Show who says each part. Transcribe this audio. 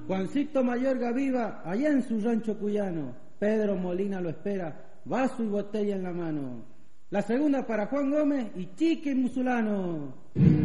Speaker 1: Juancito Mayorga viva, allá en su rancho cuyano. Pedro Molina lo espera, vaso y botella en la mano. La segunda para Juan Gómez y Chiqui Musulano.